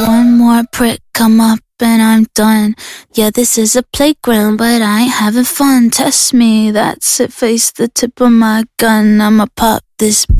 One more prick come up and I'm done. Yeah, this is a playground, but I ain't having fun. Test me, that's it, face the tip of my gun. I'ma pop this